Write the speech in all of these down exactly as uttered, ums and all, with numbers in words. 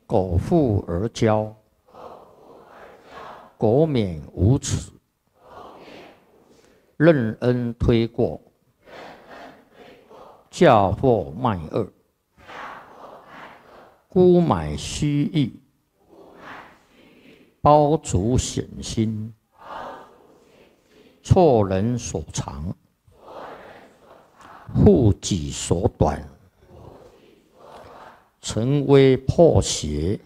苟富而骄，苟免无耻，任恩推过，嫁祸卖恶，沽买虚益，包足显心，错人所长，护己所短，成威破邪，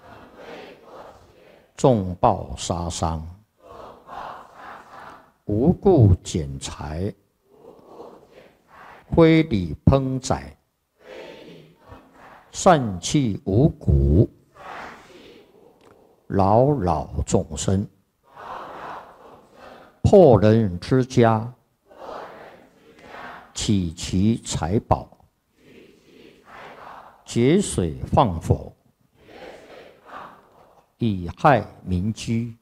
众报杀伤，无故剪裁，非礼烹宰，疝气五谷，扰扰众生，破人之家，起其财宝，节水放火，以害民居，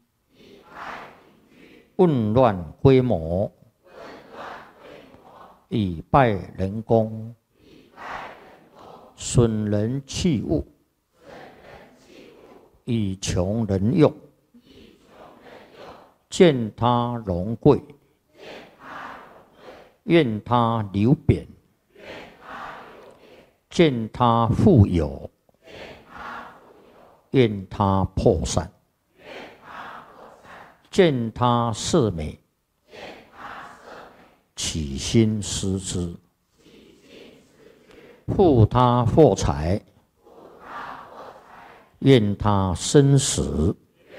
混乱规模，以败人功，损人器物，以穷人用，见他荣贵，愿他流贬，见他富有，愿他破产，见他色美，起心思之，护他获财，愿他生死，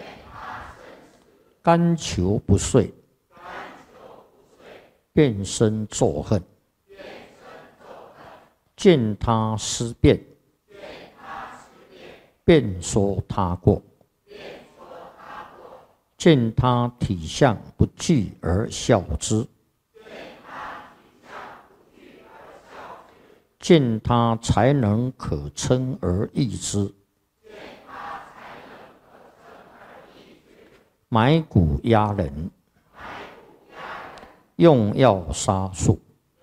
甘求不遂，变生作恨，见他思变，便说他过，见他体相不具而笑之，见他才能可称而易之，买骨压人，用药杀术，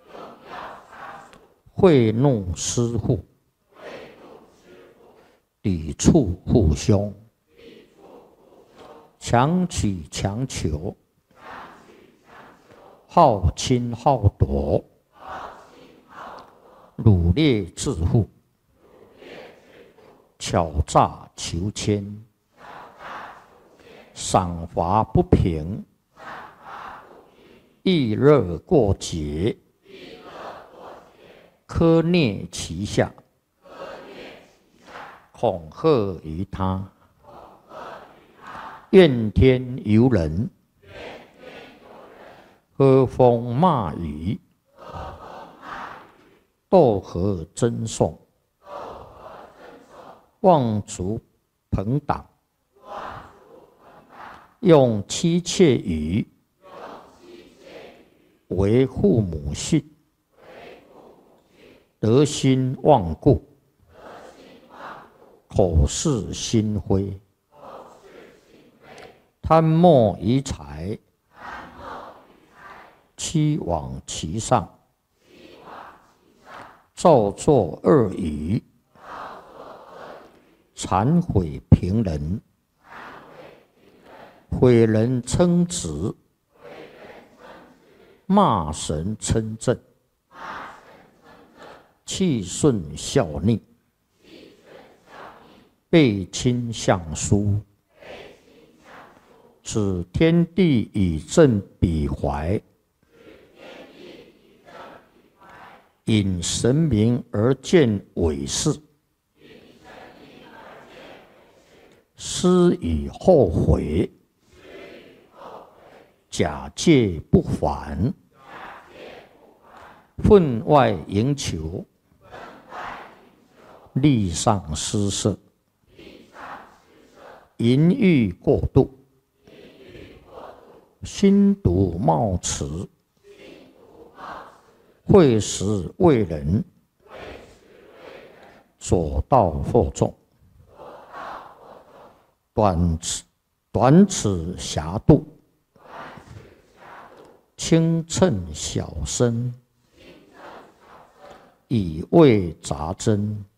贿弄师父，抵触父兄，强取强求，好侵好夺，掳掠致富，巧诈求签，赏罚不平，易热过节，苛虐其下，恐吓于他，怨天尤人，喝风骂雨，斗河争讼，妄足朋党，用妻妾语，为父母训，得心忘故，口是心非，贪墨于财，欺罔其上，造作恶语，谄毁平人，毁人称职，骂神称正，气顺效逆，背亲相疏，指天地以正彼怀，引神明而见伪事，思以后悔，假借不还，分外营求，利上施舍，淫欲过度，心毒冒迟，会时为人，左道惑众，短此短此狭度，轻称小生，以为杂真，